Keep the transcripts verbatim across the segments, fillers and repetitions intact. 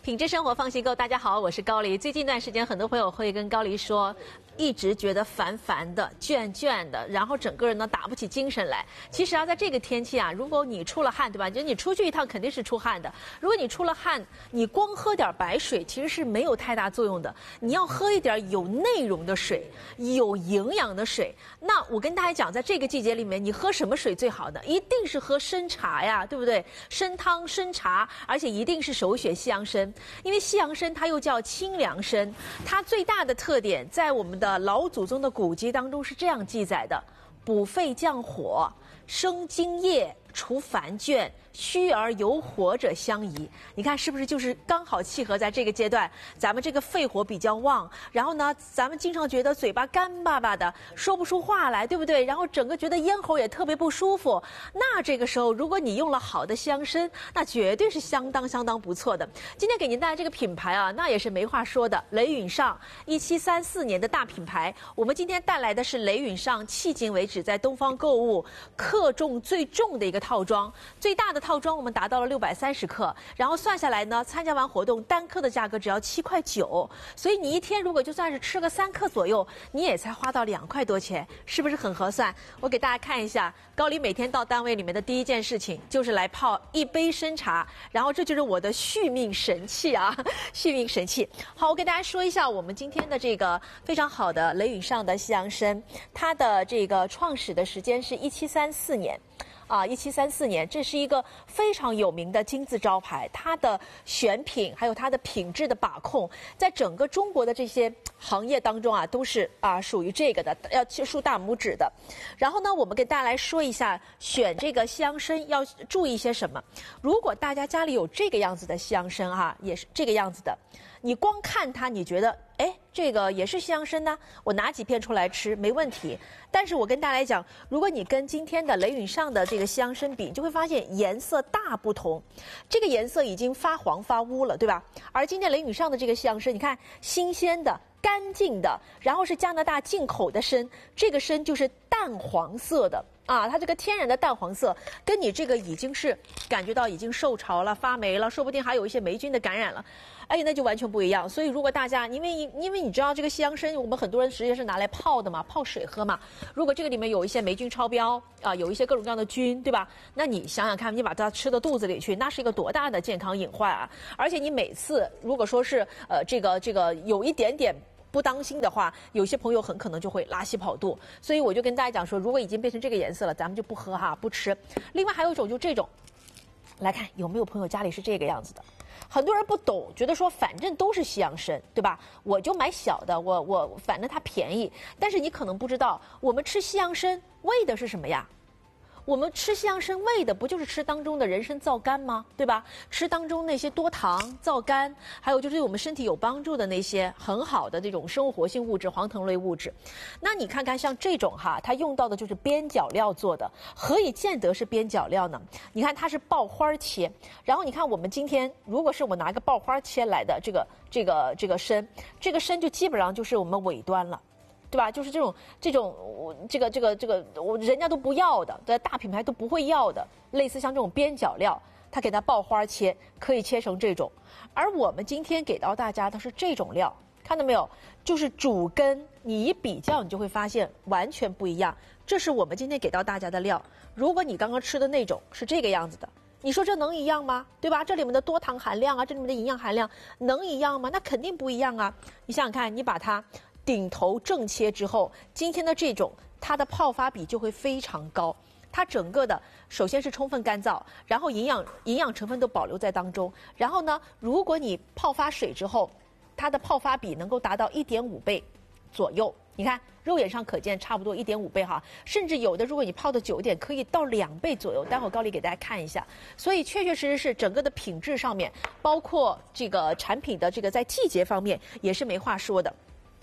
品质生活放心购，大家好，我是高黎。最近一段时间，很多朋友会跟高黎说，一直觉得烦烦的、倦倦的，然后整个人呢打不起精神来。其实啊，在这个天气啊，如果你出了汗，对吧？就你出去一趟肯定是出汗的。如果你出了汗，你光喝点白水其实是没有太大作用的。你要喝一点有内容的水，有营养的水。那我跟大家讲，在这个季节里面，你喝什么水最好呢？一定是喝参茶呀，对不对？参汤、参茶，而且一定是首选西洋参。因为西洋参它又叫清凉参，它最大的特点在我们的老祖宗的古籍当中是这样记载的：补肺降火，生津液，除烦倦，虚而有火者相宜。你看是不是就是刚好契合在这个阶段，咱们这个肺火比较旺，然后呢，咱们经常觉得嘴巴干巴巴的，说不出话来，对不对？然后整个觉得咽喉也特别不舒服。那这个时候，如果你用了好的西洋参，那绝对是相当相当不错的。今天给您带来这个品牌啊，那也是没话说的，雷允上，一七三四年的大品牌。我们今天带来的是雷允上迄今为止在东方购物克重最重的一个套装，最大的套装我们达到了六百三十克，然后算下来呢，参加完活动单颗的价格只要七块九，所以你一天如果就算是吃个三克左右，你也才花到两块多钱，是不是很合算？我给大家看一下，高黎每天到单位里面的第一件事情就是来泡一杯参茶，然后这就是我的续命神器啊，续命神器。好，我给大家说一下我们今天的这个非常好的雷允上的西洋参，它的这个创始的时间是一七三四年。啊，一七三四年，这是一个非常有名的金字招牌，它的选品还有它的品质的把控，在整个中国的这些行业当中啊，都是啊属于这个的，要竖大拇指的。然后呢，我们给大家来说一下，选这个西洋参要注意些什么。如果大家家里有这个样子的西洋参哈、啊，也是这个样子的，你光看它，你觉得哎，这个也是西洋参呢，我拿几片出来吃没问题。但是我跟大家来讲，如果你跟今天的雷允上的这个西洋参比，你就会发现颜色大不同，这个颜色已经发黄发乌了，对吧？而今天雷允上的这个西洋参，你看新鲜的、干净的，然后是加拿大进口的参，这个参就是淡黄色的。啊，它这个天然的淡黄色，跟你这个已经是感觉到已经受潮了、发霉了，说不定还有一些霉菌的感染了，哎，那就完全不一样。所以如果大家，因为因为你知道这个西洋参，我们很多人直接是拿来泡的嘛，泡水喝嘛。如果这个里面有一些霉菌超标啊，有一些各种各样的菌，对吧？那你想想看，你把它吃到肚子里去，那是一个多大的健康隐患啊！而且你每次如果说是呃这个这个有一点点不当心的话，有些朋友很可能就会拉稀跑肚，所以我就跟大家讲说，如果已经变成这个颜色了，咱们就不喝哈，不吃。另外还有一种就这种，来看有没有朋友家里是这个样子的。很多人不懂，觉得说反正都是西洋参，对吧？我就买小的，我我反正它便宜。但是你可能不知道，我们吃西洋参为的是什么呀？我们吃西洋参为的不就是吃当中的人参皂苷吗？对吧？吃当中那些多糖、皂苷，还有就是对我们身体有帮助的那些很好的这种生物活性物质、黄酮类物质。那你看看像这种哈，它用到的就是边角料做的，何以见得是边角料呢？你看它是爆花切，然后你看我们今天如果是我拿个爆花切来的这个这个这个参，这个参就基本上就是我们尾端了。对吧？就是这种这种这个这个这个我人家都不要的，在大品牌都不会要的，类似像这种边角料，它给它爆花切，可以切成这种。而我们今天给到大家的是这种料，看到没有？就是主根，你一比较，你就会发现完全不一样。这是我们今天给到大家的料。如果你刚刚吃的那种是这个样子的，你说这能一样吗？对吧？这里面的多糖含量啊，这里面的营养含量能一样吗？那肯定不一样啊！你想想看，你把它顶头正切之后，今天的这种它的泡发比就会非常高，它整个的首先是充分干燥，然后营养营养成分都保留在当中，然后呢，如果你泡发水之后，它的泡发比能够达到一点五倍左右，你看肉眼上可见差不多一点五倍哈，甚至有的如果你泡的久一点，可以到两倍左右。待会儿高黎给大家看一下，所以确确实实是整个的品质上面，包括这个产品的这个在季节方面也是没话说的。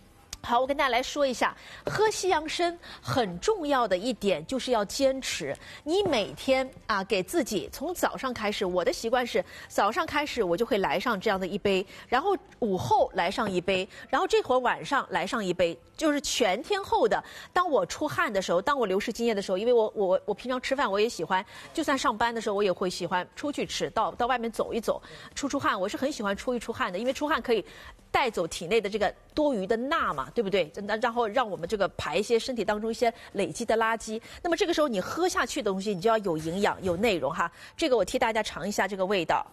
好，我跟大家来说一下，喝西洋参很重要的一点就是要坚持。你每天啊，给自己从早上开始，我的习惯是早上开始我就会来上这样的一杯，然后午后来上一杯，然后这会儿晚上来上一杯，就是全天候的。当我出汗的时候，当我流失津液的时候，因为我我我平常吃饭我也喜欢，就算上班的时候我也会喜欢出去吃，到到外面走一走，出出汗，我是很喜欢出一出汗的，因为出汗可以带走体内的这个多余的钠嘛，对不对？那然后让我们这个排一些身体当中一些累积的垃圾。那么这个时候你喝下去的东西，你就要有营养、有内容哈。这个我替大家尝一下这个味道，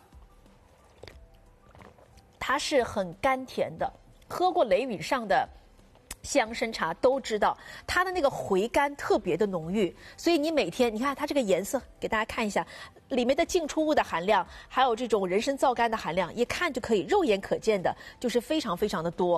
它是很甘甜的。喝过雷允上的西洋参茶都知道，它的那个回甘特别的浓郁，所以你每天你看它这个颜色，给大家看一下，里面的净出物的含量，还有这种人参皂苷的含量，一看就可以肉眼可见的，就是非常非常的多。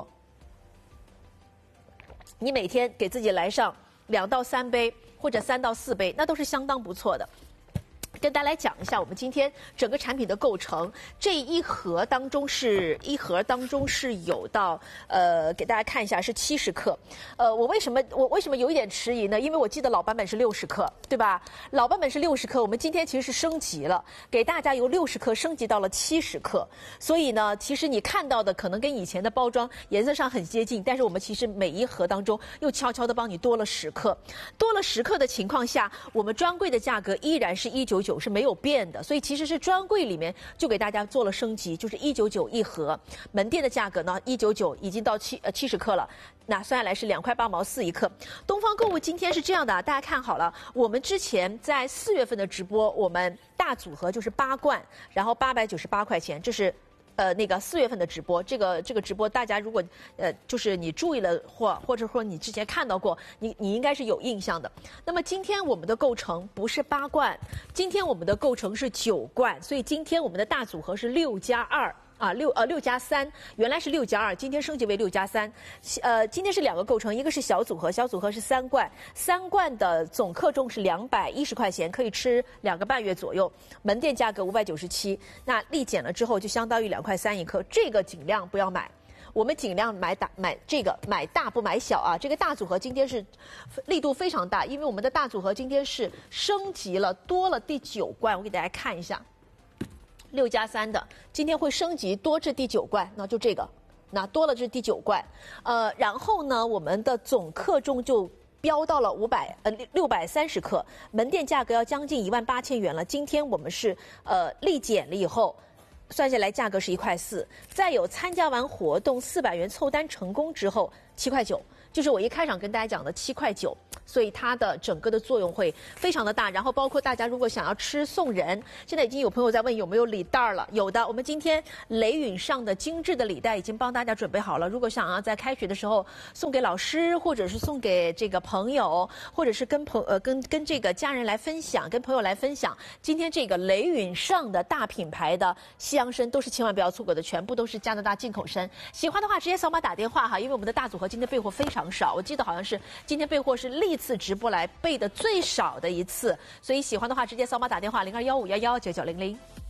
你每天给自己来上两到三杯或者三到四杯，那都是相当不错的。跟大家来讲一下我们今天整个产品的构成。这一盒当中是一盒当中是有到呃，给大家看一下是七十克。呃，我为什么我为什么有一点迟疑呢？因为我记得老版本是六十克，对吧？老版本是六十克，我们今天其实是升级了，给大家由六十克升级到了七十克。所以呢，其实你看到的可能跟以前的包装颜色上很接近，但是我们其实每一盒当中又悄悄的帮你多了十克，多了十克的情况下，我们专柜的价格依然是一九九。是没有变的，所以其实是专柜里面就给大家做了升级，就是一九九一盒，门店的价格呢一九九已经到七呃七十克了，那算下来是两块八毛四一克。东方购物今天是这样的，大家看好了，我们之前在四月份的直播，我们大组合就是八罐，然后八百九十八块钱，这是。呃，那个四月份的直播，这个这个直播，大家如果呃，就是你注意了或或者说你之前看到过，你你应该是有印象的。那么今天我们的构成不是八罐，今天我们的构成是九罐，所以今天我们的大组合是六加二。啊，六呃六加三，原来是六加二，今天升级为六加三。呃，今天是两个构成，一个是小组合，小组合是三罐，三罐的总克重是两百一十块钱，可以吃两个半月左右。门店价格五百九十七，那立减了之后就相当于两块三一克，这个尽量不要买。我们尽量买大买这个买大不买小啊！这个大组合今天是力度非常大，因为我们的大组合今天是升级了，多了第九罐，我给大家看一下。六加三的，今天会升级多至第九罐，那就这个，那多了至第九罐，呃，然后呢，我们的总克重就飙到了五百呃六百三十克，门店价格要将近一万八千元了。今天我们是呃立减了以后，算下来价格是一块四，再有参加完活动四百元凑单成功之后七块九，就是我一开场跟大家讲的七块九。所以它的整个的作用会非常的大，然后包括大家如果想要吃送人，现在已经有朋友在问有没有礼袋了，有的，我们今天雷允上的精致的礼袋已经帮大家准备好了。如果想要在开学的时候送给老师，或者是送给这个朋友，或者是跟朋呃跟跟这个家人来分享，跟朋友来分享，今天这个雷允上的大品牌的西洋参都是千万不要错过的，全部都是加拿大进口参。喜欢的话直接扫码打电话哈，因为我们的大组合今天备货非常少，我记得好像是今天备货是历次直播来备的最少的一次，所以喜欢的话直接扫码打电话零二幺五幺幺九九零零。